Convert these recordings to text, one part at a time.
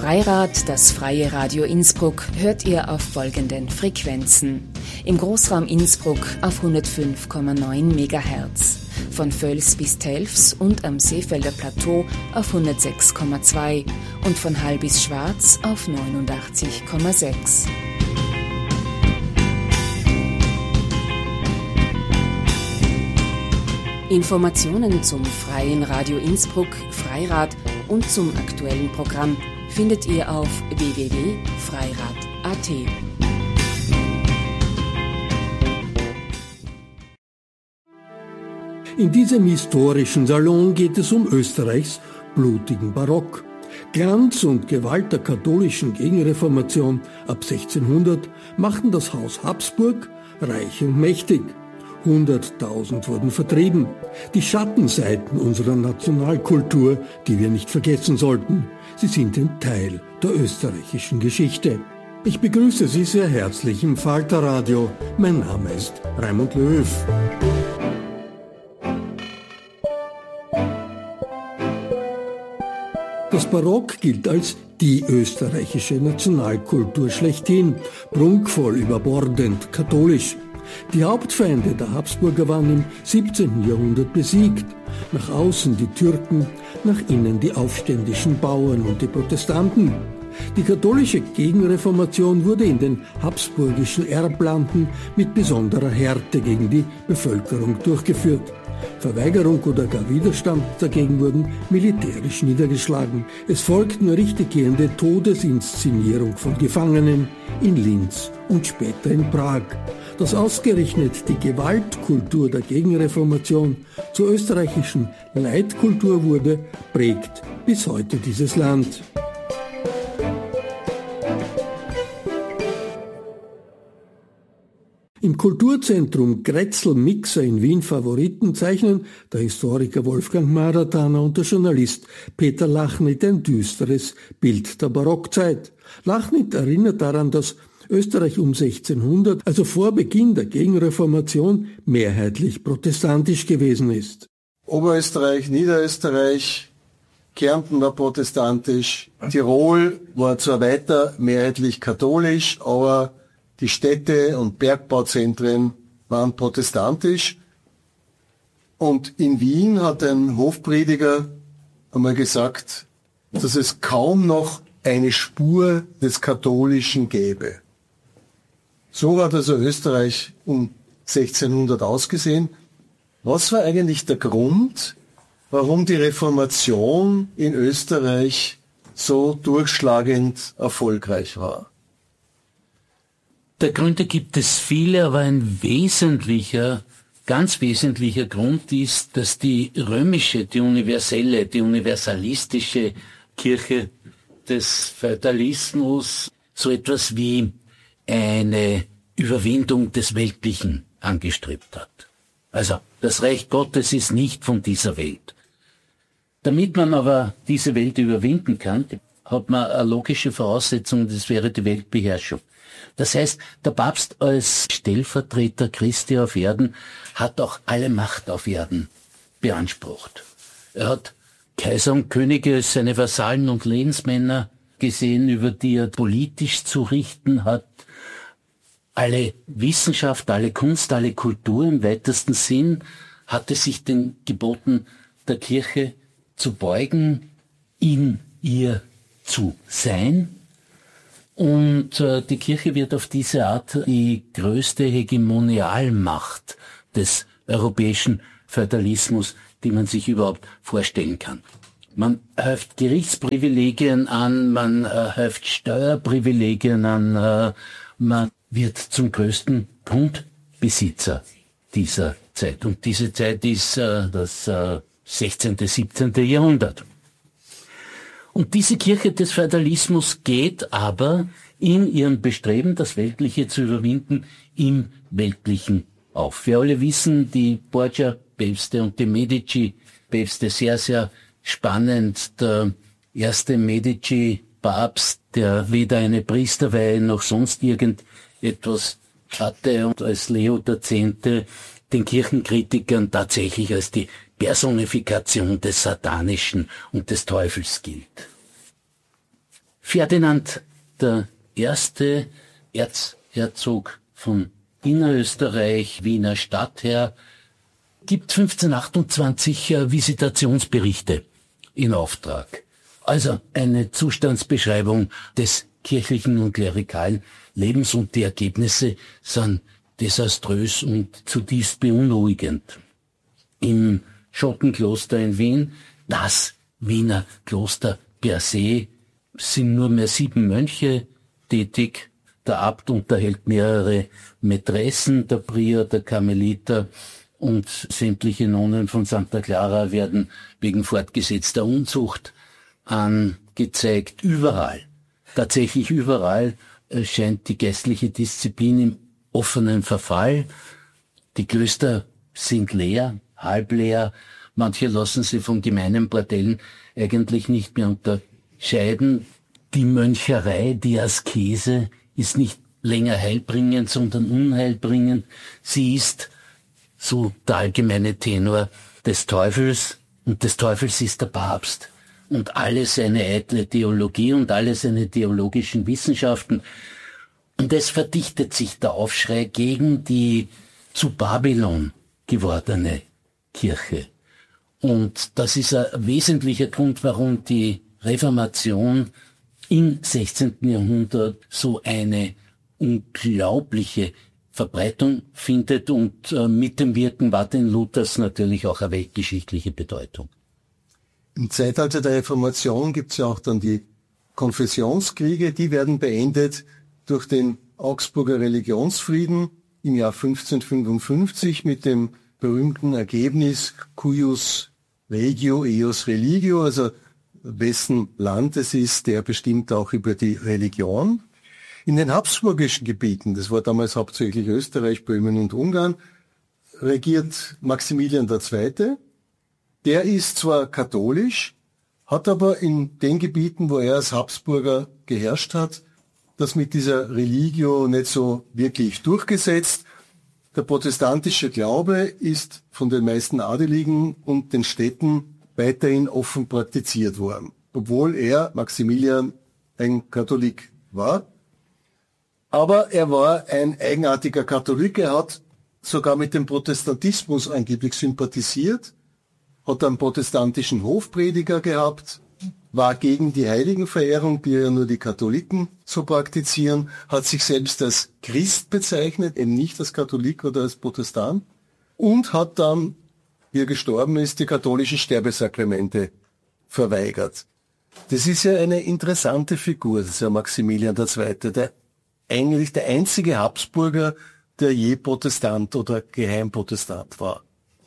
Freirad, das freie Radio Innsbruck, hört ihr auf folgenden Frequenzen. Im Großraum Innsbruck auf 105,9 MHz, von Völs bis Telfs und am Seefelder Plateau auf 106,2 und von Hall bis Schwarz auf 89,6. Informationen zum freien Radio Innsbruck, Freirad und zum aktuellen Programm findet ihr auf www.freirad.at. In diesem historischen Salon geht es um Österreichs blutigen Barock. Glanz und Gewalt der katholischen Gegenreformation ab 1600 machten das Haus Habsburg reich und mächtig. 100.000 wurden vertrieben. Die Schattenseiten unserer Nationalkultur, die wir nicht vergessen sollten, sie sind ein Teil der österreichischen Geschichte. Ich begrüße Sie sehr herzlich im Falterradio. Mein Name ist Raimund Löw. Das Barock gilt als die österreichische Nationalkultur schlechthin, prunkvoll, überbordend, katholisch. Die Hauptfeinde der Habsburger waren im 17. Jahrhundert besiegt. Nach außen die Türken, nach innen die aufständischen Bauern und die Protestanten. Die katholische Gegenreformation wurde in den habsburgischen Erblanden mit besonderer Härte gegen die Bevölkerung durchgeführt. Verweigerung oder gar Widerstand dagegen wurden militärisch niedergeschlagen. Es folgten richtiggehende Todesinszenierung von Gefangenen in Linz und später in Prag. Dass ausgerechnet die Gewaltkultur der Gegenreformation zur österreichischen Leitkultur wurde, prägt bis heute dieses Land. Im Kulturzentrum Grätzl-Mixer in Wien Favoriten zeichnen der Historiker Wolfgang Marathaner und der Journalist Peter Lachnit ein düsteres Bild der Barockzeit. Lachnit erinnert daran, dass Österreich um 1600, also vor Beginn der Gegenreformation, mehrheitlich protestantisch gewesen ist. Oberösterreich, Niederösterreich, Kärnten war protestantisch, Tirol war zwar weiter mehrheitlich katholisch, aber die Städte und Bergbauzentren waren protestantisch. Und in Wien hat ein Hofprediger einmal gesagt, dass es kaum noch eine Spur des Katholischen gäbe. So hat also Österreich um 1600 ausgesehen. Was war eigentlich der Grund, warum die Reformation in Österreich so durchschlagend erfolgreich war? Der Gründe gibt es viele, aber ein wesentlicher, ganz wesentlicher Grund ist, dass die römische, die universelle, die universalistische Kirche des Feudalismus so etwas wie eine Überwindung des Weltlichen angestrebt hat. Also, das Reich Gottes ist nicht von dieser Welt. Damit man aber diese Welt überwinden kann, hat man eine logische Voraussetzung, das wäre die Weltbeherrschung. Das heißt, der Papst als Stellvertreter Christi auf Erden hat auch alle Macht auf Erden beansprucht. Er hat Kaiser und Könige als seine Vasallen und Lehnsmänner gesehen, über die er politisch zu richten hat. Alle Wissenschaft, alle Kunst, alle Kultur im weitesten Sinn hatte sich den Geboten der Kirche zu beugen, in ihr zu sein. Und die Kirche wird auf diese Art die größte Hegemonialmacht des europäischen Feudalismus, die man sich überhaupt vorstellen kann. Man häuft Gerichtsprivilegien an, man häuft Steuerprivilegien an, man wird zum größten Grundbesitzer dieser Zeit. Und diese Zeit ist das 16., 17. Jahrhundert. Und diese Kirche des Feudalismus geht aber in ihrem Bestreben, das Weltliche zu überwinden, im Weltlichen auf. Wir alle wissen, die Borgia-Päpste und die Medici-Päpste, sehr, sehr spannend. Der erste Medici-Papst, der weder eine Priesterweihe noch sonst irgendetwas hatte und als Leo X. den Kirchenkritikern tatsächlich als die Personifikation des Satanischen und des Teufels gilt. Ferdinand der Erste, Erzherzog von Innerösterreich, Wiener Stadtherr, gibt 1528 Visitationsberichte in Auftrag. Also eine Zustandsbeschreibung des kirchlichen und klerikalen Lebens, und die Ergebnisse sind desaströs und zutiefst beunruhigend. Im Schottenkloster in Wien, das Wiener Kloster per se, sind nur mehr 7 Mönche tätig. Der Abt unterhält mehrere Mätressen, der Prior, der Karmeliter und sämtliche Nonnen von Santa Clara werden wegen fortgesetzter Unzucht angezeigt. Überall, tatsächlich überall, scheint die geistliche Disziplin im offenen Verfall. Die Klöster sind leer, halb leer. Manche lassen sie von gemeinen Bordellen eigentlich nicht mehr unterscheiden. Die Möncherei, die Askese ist nicht länger heilbringend, sondern unheilbringend. Sie ist, so der allgemeine Tenor, des Teufels, und des Teufels ist der Papst. Und alle seine eitle Theologie und alle seine theologischen Wissenschaften. Und es verdichtet sich der Aufschrei gegen die zu Babylon gewordene Kirche. Und das ist ein wesentlicher Grund, warum die Reformation im 16. Jahrhundert so eine unglaubliche Verbreitung findet und mit dem Wirken Martin Luthers natürlich auch eine weltgeschichtliche Bedeutung. Im Zeitalter der Reformation gibt es ja auch dann die Konfessionskriege, die werden beendet durch den Augsburger Religionsfrieden im Jahr 1555 mit dem berühmten Ergebnis cuius regio eius religio, also wessen Land es ist, der bestimmt auch über die Religion. In den habsburgischen Gebieten, das war damals hauptsächlich Österreich, Böhmen und Ungarn, regiert Maximilian II. Der ist zwar katholisch, hat aber in den Gebieten, wo er als Habsburger geherrscht hat, das mit dieser Religio nicht so wirklich durchgesetzt. Der protestantische Glaube ist von den meisten Adeligen und den Städten weiterhin offen praktiziert worden, obwohl er, Maximilian, ein Katholik war. Aber er war ein eigenartiger Katholik, er hat sogar mit dem Protestantismus angeblich sympathisiert, hat einen protestantischen Hofprediger gehabt, war gegen die Heiligenverehrung, die ja nur die Katholiken so praktizieren, hat sich selbst als Christ bezeichnet, eben nicht als Katholik oder als Protestant, und hat dann, wie er gestorben ist, die katholischen Sterbesakramente verweigert. Das ist ja eine interessante Figur, das ist ja Maximilian II., der eigentlich der einzige Habsburger, der je Protestant oder Geheimprotestant war.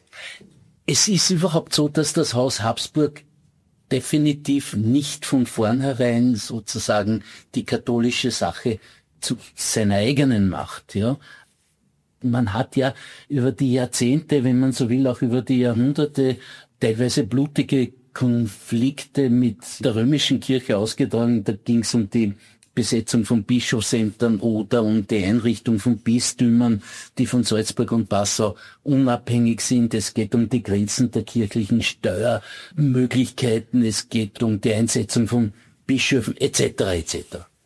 Es ist überhaupt so, dass das Haus Habsburg definitiv nicht von vornherein sozusagen die katholische Sache zu seiner eigenen macht, ja. Man hat ja über die Jahrzehnte, wenn man so will, auch über die Jahrhunderte teilweise blutige Konflikte mit der römischen Kirche ausgetragen. Da ging es um die Besetzung von Bischofsämtern oder um die Einrichtung von Bistümern, die von Salzburg und Passau unabhängig sind. Es geht um die Grenzen der kirchlichen Steuermöglichkeiten. Es geht um die Einsetzung von Bischöfen etc. etc.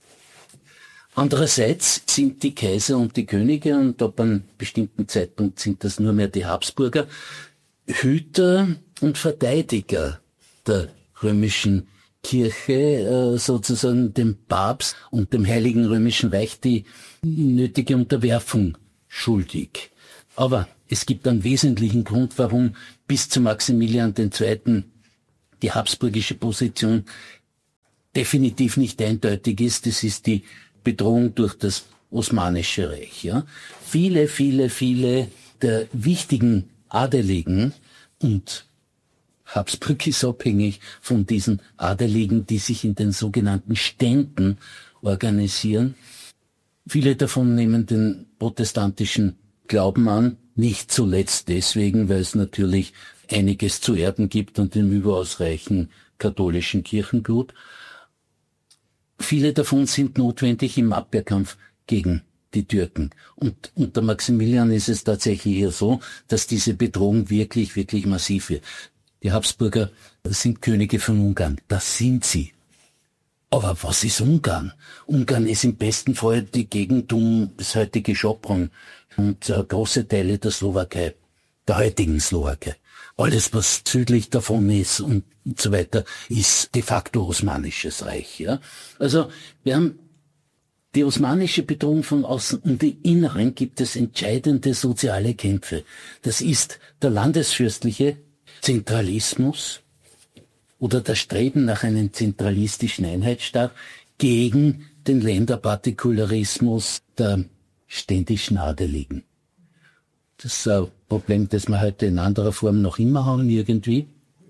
Andererseits sind die Kaiser und die Könige, und ab einem bestimmten Zeitpunkt sind das nur mehr die Habsburger, Hüter und Verteidiger der römischen Kirche, sozusagen dem Papst und dem Heiligen Römischen Reich die nötige Unterwerfung schuldig. Aber es gibt einen wesentlichen Grund, warum bis zu Maximilian II. Die habsburgische Position definitiv nicht eindeutig ist. Das ist die Bedrohung durch das Osmanische Reich. Ja. Viele der wichtigen Adeligen, und Habsburg ist abhängig von diesen Adeligen, die sich in den sogenannten Ständen organisieren. Viele davon nehmen den protestantischen Glauben an, nicht zuletzt deswegen, weil es natürlich einiges zu erben gibt und dem überaus reichen katholischen Kirchenblut. Viele davon sind notwendig im Abwehrkampf gegen die Türken. Und unter Maximilian ist es tatsächlich eher so, dass diese Bedrohung wirklich massiv wird. Die Habsburger sind Könige von Ungarn. Das sind sie. Aber was ist Ungarn? Ungarn ist im besten Fall die Gegend um das heutige Sopron und große Teile der Slowakei, der heutigen Slowakei. Alles, was südlich davon ist und so weiter, ist de facto Osmanisches Reich. Ja? Also wir haben die osmanische Bedrohung von außen und im Inneren gibt es entscheidende soziale Kämpfe. Das ist der landesfürstliche Zentralismus oder das Streben nach einem zentralistischen Einheitsstaat gegen den Länderpartikularismus der ständischen Adeligen. Das ist ein Problem, das wir heute in anderer Form noch immer haben irgendwie.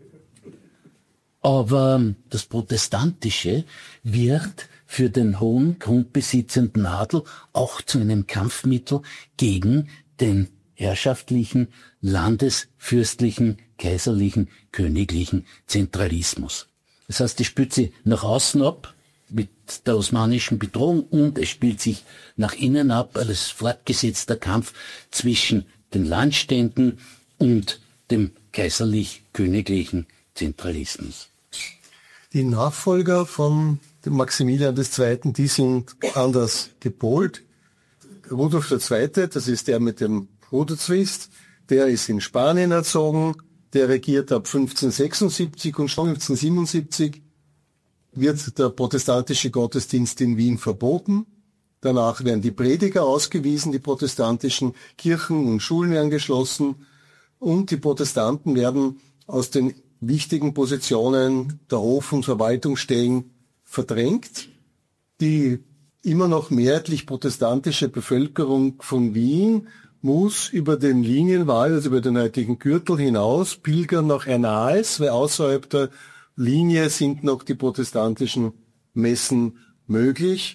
Aber das Protestantische wird für den hohen, grundbesitzenden Adel auch zu einem Kampfmittel gegen den herrschaftlichen, landesfürstlichen, kaiserlichen, königlichen Zentralismus. Das heißt, es spielt sich nach außen ab mit der osmanischen Bedrohung und es spielt sich nach innen ab als fortgesetzter Kampf zwischen den Landständen und dem kaiserlich-königlichen Zentralismus. Die Nachfolger von dem Maximilian II., die sind anders gepolt. Rudolf II., das ist der mit dem Bruderzwist, der ist in Spanien erzogen, der regiert ab 1576 und schon 1577 wird der protestantische Gottesdienst in Wien verboten. Danach werden die Prediger ausgewiesen, die protestantischen Kirchen und Schulen werden geschlossen und die Protestanten werden aus den wichtigen Positionen der Hof- und Verwaltungsstellen verdrängt. Die immer noch mehrheitlich protestantische Bevölkerung von Wien muss über den Linienwall, also über den heutigen Gürtel hinaus, pilgern nach Ernals, weil außerhalb der Linie sind noch die protestantischen Messen möglich.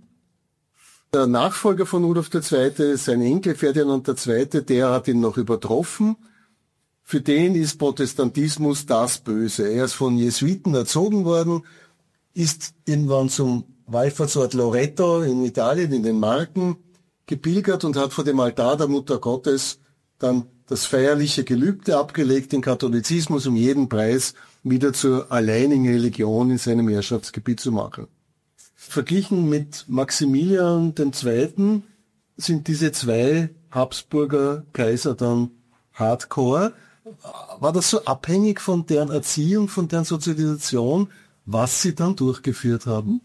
Der Nachfolger von Rudolf II., sein Enkel Ferdinand II., der hat ihn noch übertroffen. Für den ist Protestantismus das Böse. Er ist von Jesuiten erzogen worden, ist irgendwann zum Wallfahrtsort Loreto in Italien, in den Marken, gepilgert und hat vor dem Altar der Mutter Gottes dann das feierliche Gelübde abgelegt, den Katholizismus um jeden Preis wieder zur alleinigen Religion in seinem Herrschaftsgebiet zu machen. Verglichen mit Maximilian II. Sind diese zwei Habsburger Kaiser dann hardcore. War das so abhängig von deren Erziehung, von deren Sozialisation, was sie dann durchgeführt haben?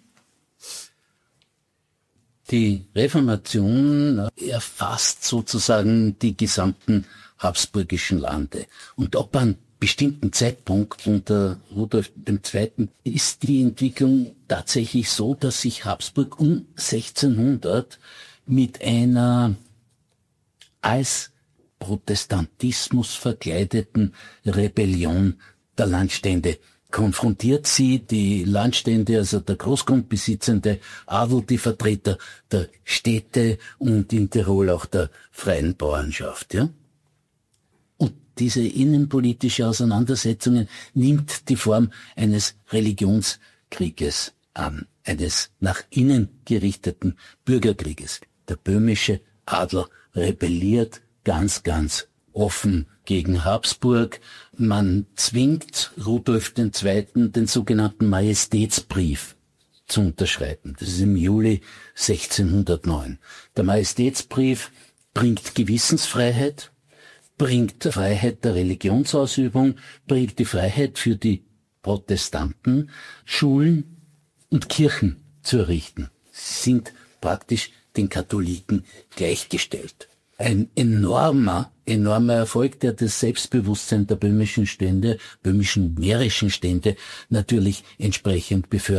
Die Reformation erfasst sozusagen die gesamten habsburgischen Lande. Und ab einem bestimmten Zeitpunkt unter Rudolf II. Ist die Entwicklung tatsächlich so, dass sich Habsburg um 1600 mit einer als Protestantismus verkleideten Rebellion der Landstände konfrontiert. Sie, die Landstände, also der großgrundbesitzende Adel, die Vertreter der Städte und in Tirol auch der freien Bauernschaft, ja. Und diese innenpolitische Auseinandersetzungen nimmt die Form eines Religionskrieges an, eines nach innen gerichteten Bürgerkrieges. Der böhmische Adel rebelliert ganz, ganz offen gegen Habsburg. Man zwingt Rudolf II. Den sogenannten Majestätsbrief zu unterschreiben. Das ist im Juli 1609. Der Majestätsbrief bringt Gewissensfreiheit, bringt Freiheit der Religionsausübung, bringt die Freiheit für die Protestanten, Schulen und Kirchen zu errichten. Sie sind praktisch den Katholiken gleichgestellt. Ein enormer Erfolg, der das Selbstbewusstsein der böhmischen Stände, böhmischen mährischen Stände natürlich entsprechend befördert.